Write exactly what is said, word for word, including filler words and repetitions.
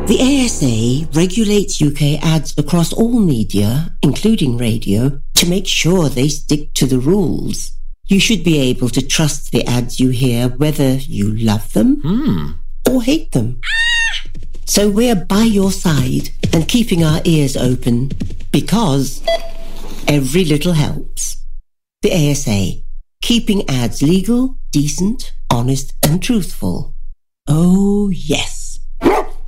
The A S A regulates U K ads across all media, including radio, to make sure they stick to the rules. You should be able to trust the ads you hear whether you love them Hmm. or hate them. So we're by your side and keeping our ears open because every little helps. The A S A, keeping ads legal, decent, honest and truthful. Oh yes.